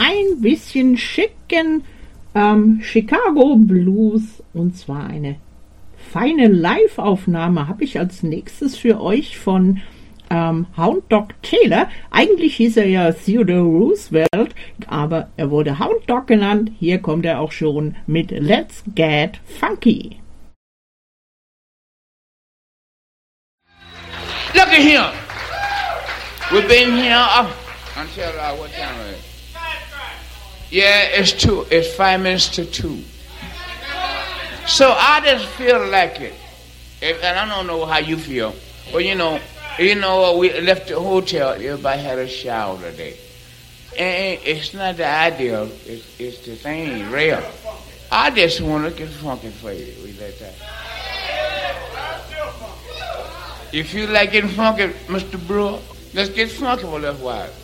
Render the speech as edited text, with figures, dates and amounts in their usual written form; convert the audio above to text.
ein bisschen schicken Chicago Blues, und zwar eine feine Live-Aufnahme habe ich als nächstes für euch von Hound Dog Taylor. Eigentlich hieß er ja Theodore Roosevelt, aber er wurde Hound Dog genannt. Hier kommt er auch schon mit Let's Get Funky. Look at him. We've been here until what time is it? Yeah, it's 2. It's 5 minutes to 2. So I just feel like it, and I don't know how you feel. But you know, we left the hotel. Everybody had a shower today, and it's not the ideal. It's the thing real. I just want to get funky for you. We let that. If you like getting funky, Mr. Brewer, let's get funky for a little while.